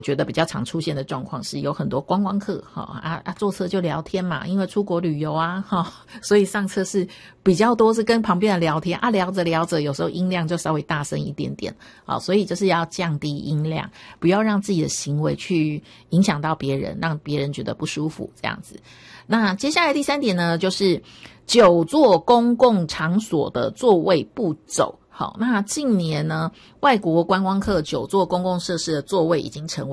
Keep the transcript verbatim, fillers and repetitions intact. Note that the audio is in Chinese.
觉得比较常出现的状况是有很多观光客哈啊啊坐车就聊天嘛，因为出国旅游啊哈，所以上车是比较多是跟旁边人聊天啊，聊着聊着有时候音量就稍微大声一点点，好，所以就是要降低音量，不要让自己的行为去影响到别人，让别人觉得不舒服这样子。那接下来第三点呢，就是久坐公共场所的座位不走。好，那近年呢，外国观光客久坐公共设施的座位已经成为